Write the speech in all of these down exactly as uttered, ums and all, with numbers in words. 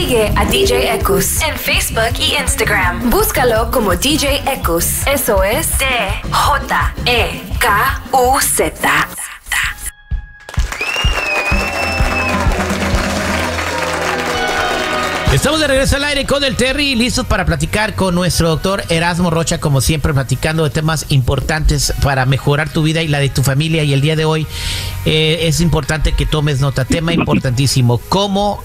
Sigue a D J Ekus en Facebook y Instagram. Búscalo como D J Ekus. Eso es D J E K U Z. Estamos de regreso al aire con el Terry, listos para platicar con nuestro doctor Erasmo Rocha, como siempre, platicando de temas importantes para mejorar tu vida y la de tu familia. Y el día de hoy eh, es importante que tomes nota, tema importantísimo, cómo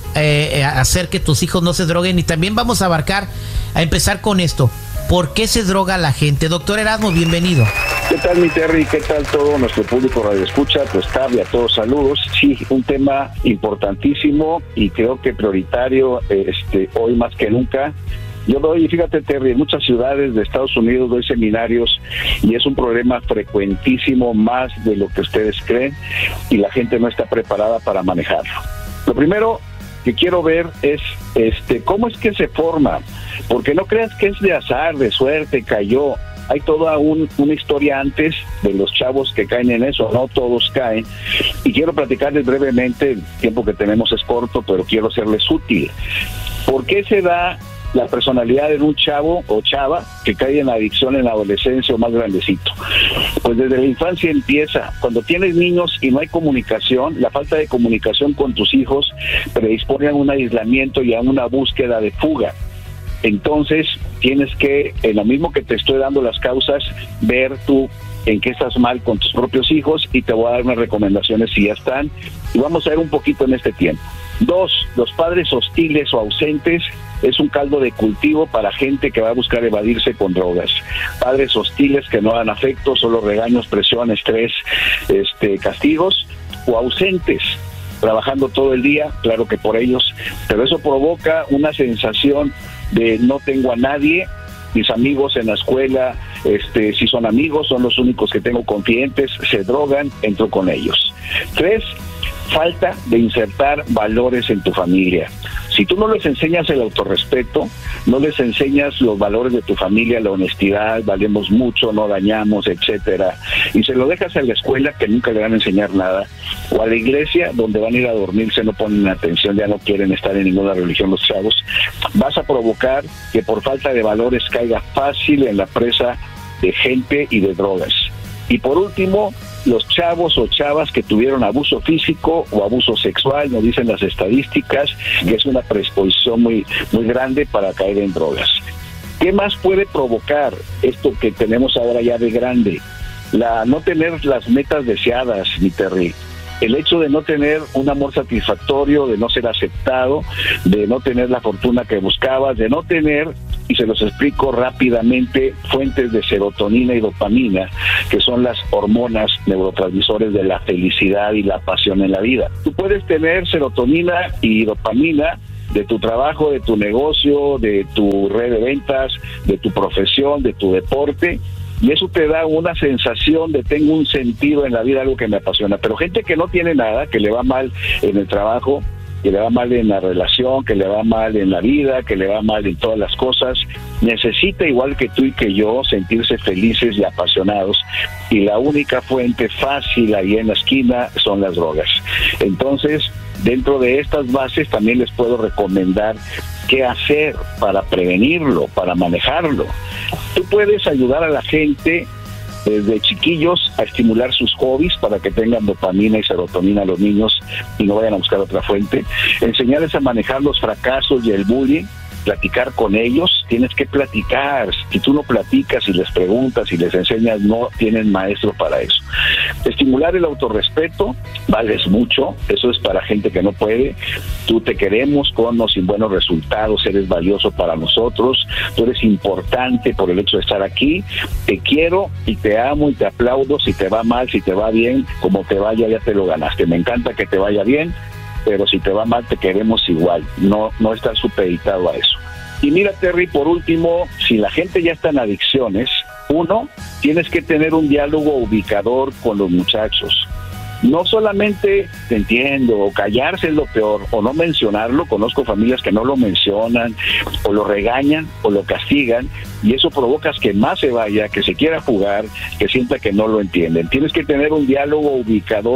eh, hacer que tus hijos no se droguen. Y también vamos a abarcar, a empezar con esto, ¿por qué se droga la gente? Doctor Erasmo, bienvenido. ¿Qué tal, mi Terry? ¿Qué tal todo nuestro público Radio Escucha? Pues Tavi, a todos saludos. Sí, un tema importantísimo y creo que prioritario este, hoy más que nunca. Yo doy, fíjate, Terry, en muchas ciudades de Estados Unidos doy seminarios y es un problema frecuentísimo, más de lo que ustedes creen, y la gente no está preparada para manejarlo. Lo primero que quiero ver es este cómo es que se forma, porque no creas que es de azar, de suerte, cayó. Hay toda un, una historia antes de los chavos que caen en eso, no todos caen, y quiero platicarles brevemente, el tiempo que tenemos es corto, pero quiero serles útil. ¿Por qué se da la personalidad de un chavo o chava que cae en la adicción en la adolescencia o más grandecito? Pues desde la infancia empieza. Cuando tienes niños y no hay comunicación, la falta de comunicación con tus hijos predispone a un aislamiento y a una búsqueda de fuga. Entonces tienes que, en lo mismo que te estoy dando las causas, ver tú en qué estás mal con tus propios hijos, y te voy a dar unas recomendaciones si ya están, y vamos a ver un poquito en este tiempo. Dos, los padres hostiles o ausentes es un caldo de cultivo para gente que va a buscar evadirse con drogas. Padres hostiles que no dan afecto, solo regaños, presión, estrés, este, castigos, o ausentes, trabajando todo el día, claro que por ellos, pero eso provoca una sensación de no tengo a nadie, mis amigos en la escuela, este, si son amigos, son los únicos que tengo confidentes, se drogan, entro con ellos. Tres, falta de insertar valores en tu familia. Si tú no les enseñas el autorrespeto, no les enseñas los valores de tu familia, la honestidad, valemos mucho, no dañamos, etcétera, y se lo dejas a la escuela, que nunca le van a enseñar nada, o a la iglesia, donde van a ir a dormirse, no ponen atención, ya no quieren estar en ninguna religión los chavos, vas a provocar que por falta de valores caiga fácil en la presa de gente y de drogas. Y por último, los chavos o chavas que tuvieron abuso físico o abuso sexual, nos dicen las estadísticas, que es una predisposición muy, muy grande para caer en drogas. ¿Qué más puede provocar esto que tenemos ahora ya de grande? La no tener las metas deseadas, mi Terry. El hecho de no tener un amor satisfactorio, de no ser aceptado, de no tener la fortuna que buscabas, de no tener, y se los explico rápidamente, fuentes de serotonina y dopamina, que son las hormonas neurotransmisores de la felicidad y la pasión en la vida. Tú puedes tener serotonina y dopamina de tu trabajo, de tu negocio, de tu red de ventas, de tu profesión, de tu deporte, y eso te da una sensación de tengo un sentido en la vida, algo que me apasiona. Pero gente que no tiene nada, que le va mal en el trabajo, que le va mal en la relación, que le va mal en la vida, que le va mal en todas las cosas, necesita, igual que tú y que yo, sentirse felices y apasionados, y la única fuente fácil ahí en la esquina son las drogas. Entonces, dentro de estas bases también les puedo recomendar qué hacer para prevenirlo, para manejarlo. Tú puedes ayudar a la gente desde chiquillos a estimular sus hobbies para que tengan dopamina y serotonina a los niños y no vayan a buscar otra fuente. Enseñarles a manejar los fracasos y el bullying, platicar con ellos. Tienes que platicar. Si tú no platicas y les preguntas y les enseñas, no tienen maestro para eso. Estimular el autorrespeto, vales mucho, eso es para gente que no puede. Tú te queremos con o sin buenos resultados, eres valioso para nosotros, tú eres importante por el hecho de estar aquí, te quiero y te amo y te aplaudo. Si te va mal, si te va bien, como te vaya ya te lo ganaste. Me encanta que te vaya bien, pero si te va mal te queremos igual, no, no estás supeditado a eso. Y mira, Terry, por último, si la gente ya está en adicciones, uno, tienes que tener un diálogo ubicador con los muchachos. No solamente, te entiendo, o callarse es lo peor, o no mencionarlo. Conozco familias que no lo mencionan, o lo regañan, o lo castigan, y eso provoca que más se vaya, que se quiera jugar, que sienta que no lo entienden. Tienes que tener un diálogo ubicador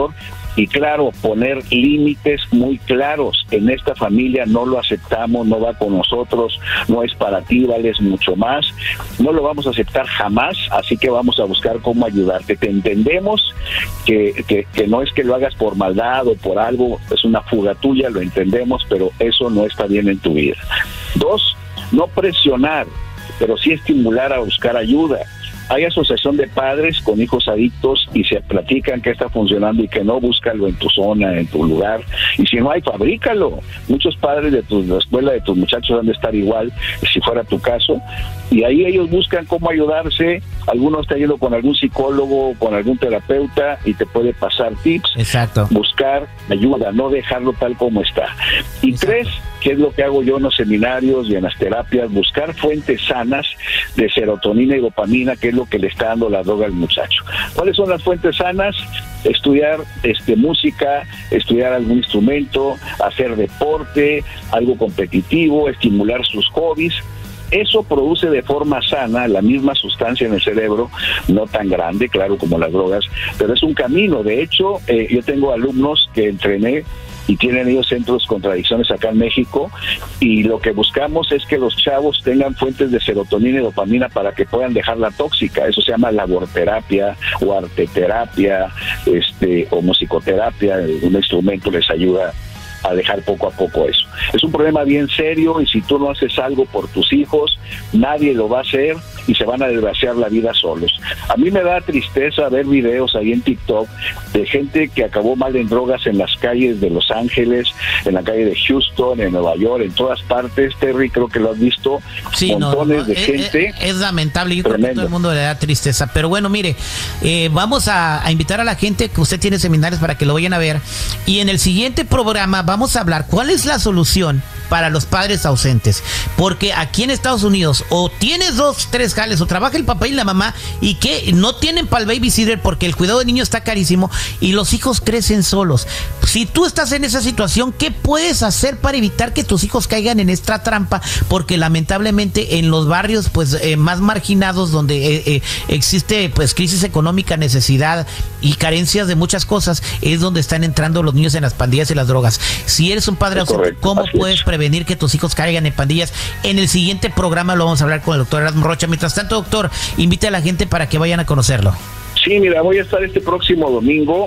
Y claro, poner límites muy claros. En esta familia no lo aceptamos, no va con nosotros, no es para ti, vales mucho más, no lo vamos a aceptar jamás, así que vamos a buscar cómo ayudarte. Te entendemos que, que, que no es que lo hagas por maldad o por algo, es una fuga tuya, lo entendemos, pero eso no está bien en tu vida. Dos, no presionar, pero sí estimular a buscar ayuda. Hay asociación de padres con hijos adictos y se platican qué está funcionando y que no, búscalo en tu zona, en tu lugar. Y si no hay, fabrícalo. Muchos padres de tu, la escuela de tus muchachos han de estar igual, si fuera tu caso. Y ahí ellos buscan cómo ayudarse. Algunos están yendo con algún psicólogo, con algún terapeuta y te puede pasar tips. Exacto. Buscar ayuda, no dejarlo tal como está. Y Exacto. tres, ¿qué es lo que hago yo en los seminarios y en las terapias? Buscar fuentes sanas de serotonina y dopamina, que es lo que le está dando la droga al muchacho. ¿Cuáles son las fuentes sanas? Estudiar este, música, estudiar algún instrumento, hacer deporte, algo competitivo, estimular sus hobbies. Eso produce de forma sana la misma sustancia en el cerebro, no tan grande, claro, como las drogas, pero es un camino. De hecho, eh, yo tengo alumnos que entrené y tienen ellos centros contra adicciones acá en México, y lo que buscamos es que los chavos tengan fuentes de serotonina y dopamina para que puedan dejar la tóxica. Eso se llama laborterapia o arteterapia, este, o musicoterapia. Un instrumento les ayuda a dejar poco a poco eso. Es un problema bien serio, y si tú no haces algo por tus hijos, nadie lo va a hacer y se van a desgraciar la vida solos. A mí me da tristeza ver videos ahí en TikTok de gente que acabó mal en drogas en las calles de Los Ángeles, en la calle de Houston, en Nueva York, en todas partes. Terry, creo que lo has visto. Sí, montones no, no, de es, gente. Es, es lamentable, yo creo que a todo el mundo le da tristeza. Pero bueno, mire, eh, vamos a, a invitar a la gente que usted tiene seminarios para que lo vayan a ver. Y en el siguiente programa vamos a hablar cuál es la solución para los padres ausentes, porque aquí en Estados Unidos o tienes dos, tres jales, o trabaja el papá y la mamá y que no tienen para el babysitter porque el cuidado de niños está carísimo y los hijos crecen solos. Si tú estás en esa situación, ¿qué puedes hacer para evitar que tus hijos caigan en esta trampa? Porque lamentablemente en los barrios pues eh, más marginados, donde eh, eh, existe pues crisis económica, necesidad y carencias de muchas cosas, es donde están entrando los niños en las pandillas y las drogas. Si eres un padre ausente, correcto, ¿cómo así puedes es. prevenir que tus hijos caigan en pandillas? En el siguiente programa lo vamos a hablar con el doctor Erasmo Rocha. Mientras tanto, doctor, invite a la gente para que vayan a conocerlo. Sí, mira, voy a estar este próximo domingo,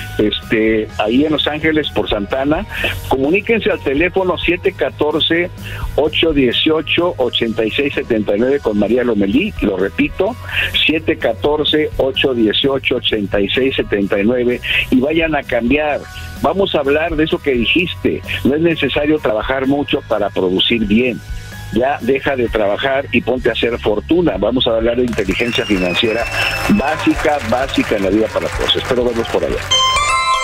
este, ahí en Los Ángeles por Santana. Comuníquense al teléfono siete uno cuatro, ocho uno ocho, ocho seis siete nueve con María Lomelí. Lo repito, siete uno cuatro, ocho uno ocho, ocho seis siete nueve, y vayan a cambiar. Vamos a hablar de eso que dijiste. No es necesario trabajar mucho para producir bien. Ya deja de trabajar y ponte a hacer fortuna. Vamos a hablar de inteligencia financiera básica, básica en la vida para todos. Espero verlos por allá.